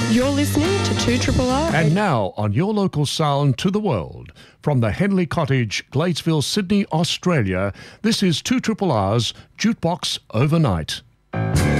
You're listening to 2RRR. And now on your local sound to the world, from the Henley Cottage, Gladesville, Sydney, Australia, this is 2RRR's Jukebox Overnight.